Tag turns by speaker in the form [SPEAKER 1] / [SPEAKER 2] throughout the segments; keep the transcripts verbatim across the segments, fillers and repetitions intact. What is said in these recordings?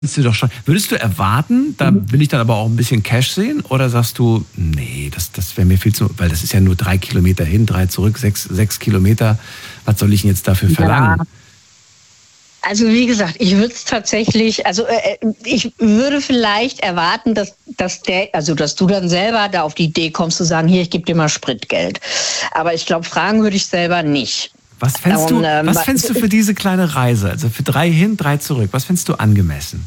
[SPEAKER 1] Würdest du doch schon, würdest du erwarten, da will ich dann aber auch ein bisschen Cash sehen, oder sagst du, nee, das, das wäre mir viel zu, weil das ist ja nur drei Kilometer hin, drei zurück, sechs, sechs Kilometer, was soll ich denn jetzt dafür verlangen?
[SPEAKER 2] Ja. Also wie gesagt, ich würde es tatsächlich, also äh, ich würde vielleicht erwarten, dass, dass der, also dass du dann selber da auf die Idee kommst zu sagen, hier, ich gebe dir mal Spritgeld. Aber ich glaube, fragen würde ich selber nicht.
[SPEAKER 1] Was fändest du, was fändest du für diese kleine Reise, also für drei hin, drei zurück, was fändest du angemessen?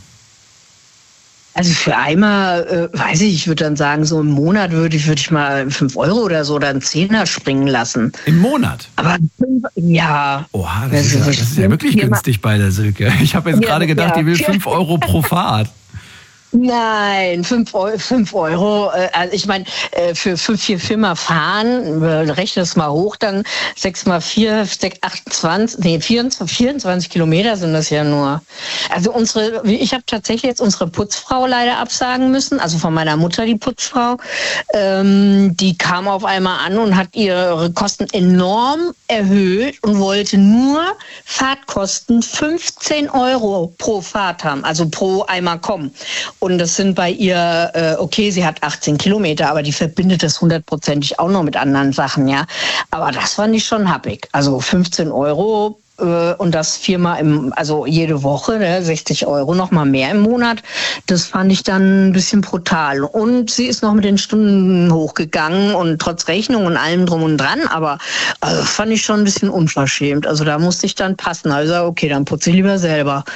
[SPEAKER 2] Also für einmal, äh, weiß ich, ich würde dann sagen, so im Monat würde ich, würde ich mal fünf Euro oder so oder einen Zehner springen lassen.
[SPEAKER 1] Im Monat?
[SPEAKER 2] Aber ja.
[SPEAKER 1] Oha, das, ist ja, das ist ja wirklich günstig bei der Silke. Ich habe jetzt ja, gerade gedacht, ja. Die will fünf Euro pro Fahrt.
[SPEAKER 2] Nein, fünf Euro. Fünf Euro also ich meine, für fünf, vier Firma fahren, rechne es mal hoch, dann sechs mal vier, sechs, achtundzwanzig, nee, vierundzwanzig, vierundzwanzig Kilometer sind das ja nur. Also unsere, ich habe tatsächlich jetzt unsere Putzfrau leider absagen müssen, also von meiner Mutter die Putzfrau. Ähm, die kam auf einmal an und hat ihre Kosten enorm erhöht und wollte nur Fahrtkosten fünfzehn Euro pro Fahrt haben, also pro einmal kommen. Und das sind bei ihr, äh, okay, sie hat achtzehn Kilometer, aber die verbindet das hundertprozentig auch noch mit anderen Sachen, ja. Aber das fand ich schon happig. Also fünfzehn Euro äh, und das viermal im, also jede Woche, ne, sechzig Euro, noch mal mehr im Monat. Das fand ich dann ein bisschen brutal. Und sie ist noch mit den Stunden hochgegangen und trotz Rechnung und allem drum und dran, aber also, fand ich schon ein bisschen unverschämt. Also da musste ich dann passen. Also okay, dann putze ich lieber selber.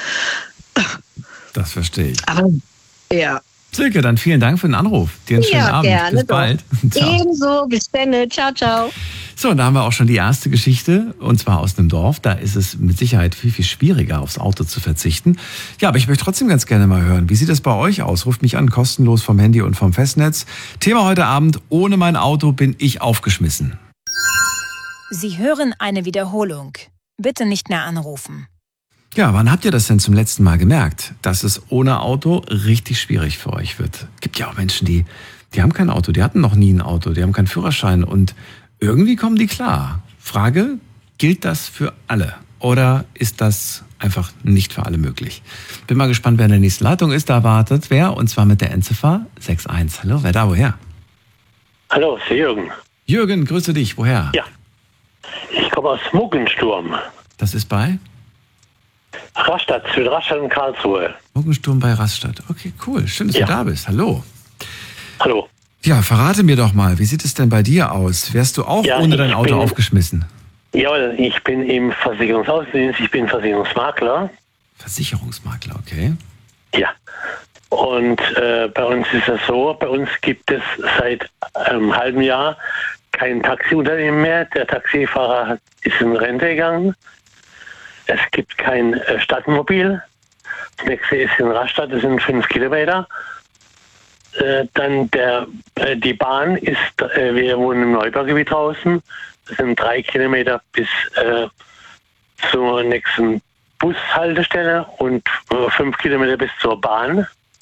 [SPEAKER 1] Das verstehe ich.
[SPEAKER 2] Aber ja.
[SPEAKER 1] Silke, dann vielen Dank für den Anruf. Dir einen schönen
[SPEAKER 2] ja,
[SPEAKER 1] Abend.
[SPEAKER 2] Gerne,
[SPEAKER 1] bis bald.
[SPEAKER 2] Ebenso, bis dann. Ciao, ciao.
[SPEAKER 1] So, und da haben wir auch schon die erste Geschichte, und zwar aus einem Dorf. Da ist es mit Sicherheit viel, viel schwieriger, aufs Auto zu verzichten. Ja, aber ich möchte trotzdem ganz gerne mal hören. Wie sieht es bei euch aus? Ruft mich an, kostenlos vom Handy und vom Festnetz. Thema heute Abend: Ohne mein Auto bin ich aufgeschmissen.
[SPEAKER 3] Sie hören eine Wiederholung. Bitte nicht mehr anrufen.
[SPEAKER 1] Ja, wann habt ihr das denn zum letzten Mal gemerkt, dass es ohne Auto richtig schwierig für euch wird? Gibt ja auch Menschen, die, die haben kein Auto, die hatten noch nie ein Auto, die haben keinen Führerschein und irgendwie kommen die klar. Frage, gilt das für alle oder ist das einfach nicht für alle möglich? Bin mal gespannt, wer in der nächsten Leitung ist. Da wartet wer, und zwar mit der Endziffer sechs eins. Hallo, wer da, woher?
[SPEAKER 4] Hallo, ist Jürgen.
[SPEAKER 1] Jürgen, grüße dich, woher?
[SPEAKER 4] Ja, ich komme aus Muggensturm.
[SPEAKER 1] Das ist bei?
[SPEAKER 4] Rastatt, zwischen Rastatt und Karlsruhe.
[SPEAKER 1] Muggensturm bei Rastatt. Okay, cool. Schön, dass ja. du da bist. Hallo.
[SPEAKER 4] Hallo.
[SPEAKER 1] Ja, verrate mir doch mal, wie sieht es denn bei dir aus? Wärst du auch ja, ohne dein Auto bin, aufgeschmissen?
[SPEAKER 4] Ja, ich bin im Versicherungsaußendienst, ich bin Versicherungsmakler.
[SPEAKER 1] Versicherungsmakler, okay.
[SPEAKER 4] Ja. Und äh, bei uns ist es so, bei uns gibt es seit einem halben Jahr kein Taxiunternehmen mehr. Der Taxifahrer ist in Rente gegangen. Es gibt kein äh, Stadtmobil. Das nächste ist in Rastatt, das sind fünf Kilometer. Äh, dann der, äh, die Bahn ist, äh, wir wohnen im Neubaugebiet draußen. Das sind drei Kilometer bis äh, zur nächsten Bushaltestelle und äh, fünf Kilometer bis zur Bahn.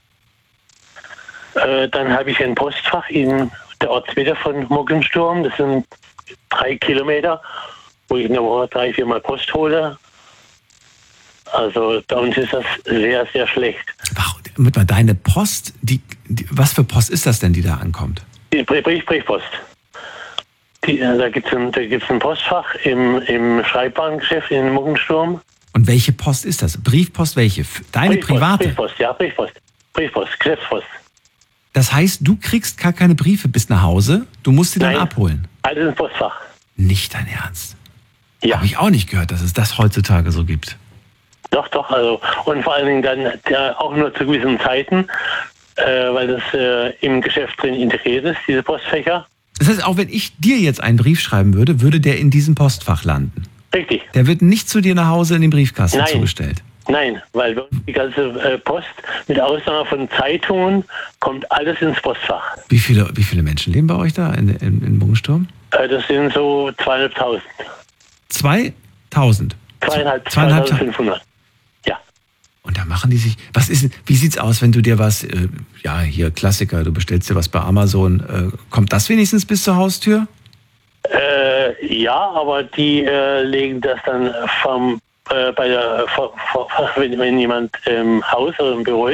[SPEAKER 4] Äh, dann habe ich ein Postfach in der Ortsmitte von Muggensturm. Das sind drei Kilometer, wo ich in der Woche drei, viermal Post hole. Also bei uns ist das sehr, sehr schlecht.
[SPEAKER 1] Warum? Deine Post, die, die, was für Post ist das denn, die da ankommt?
[SPEAKER 4] Die Brief, Briefpost. Die, da gibt es ein, ein Postfach im, im Schreibwarengeschäft in Muggensturm.
[SPEAKER 1] Und welche Post ist das? Briefpost welche? Deine
[SPEAKER 4] Briefpost,
[SPEAKER 1] private?
[SPEAKER 4] Briefpost, ja, Briefpost. Briefpost, Geschäftspost.
[SPEAKER 1] Das heißt, du kriegst gar keine Briefe bis nach Hause, du musst sie dann
[SPEAKER 4] Nein,
[SPEAKER 1] abholen?
[SPEAKER 4] alles im Postfach.
[SPEAKER 1] Nicht dein Ernst?
[SPEAKER 4] Ja.
[SPEAKER 1] Habe ich auch nicht gehört, dass es das heutzutage so gibt.
[SPEAKER 4] Doch, doch, also und vor allen Dingen dann ja, auch nur zu gewissen Zeiten, äh, weil das äh, im Geschäft drin integriert ist, diese Postfächer.
[SPEAKER 1] Das heißt, auch wenn ich dir jetzt einen Brief schreiben würde, würde der in diesem Postfach landen?
[SPEAKER 4] Richtig.
[SPEAKER 1] Der wird nicht zu dir nach Hause in den Briefkasten
[SPEAKER 4] Nein.
[SPEAKER 1] zugestellt?
[SPEAKER 4] Nein, weil die ganze äh, Post, mit Ausnahme von Zeitungen, kommt alles ins Postfach.
[SPEAKER 1] Wie viele, wie viele Menschen leben bei euch da in, in, in Muggensturm?
[SPEAKER 4] Äh, das sind so zweieinhalbtausend.
[SPEAKER 1] zweitausend?
[SPEAKER 4] Zweieinhalb, zweitausendfünfhundert. Ja.
[SPEAKER 1] Und da machen die sich, was ist, wie sieht's aus, wenn du dir was, äh, ja, hier Klassiker, du bestellst dir was bei Amazon, äh, kommt das wenigstens bis zur Haustür?
[SPEAKER 4] Äh, ja, aber die äh, legen das dann vom äh, bei der, wenn, wenn jemand im Haus oder im Büro